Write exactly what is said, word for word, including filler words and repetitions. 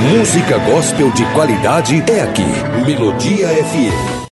Música gospel de qualidade é aqui. Melodia F M.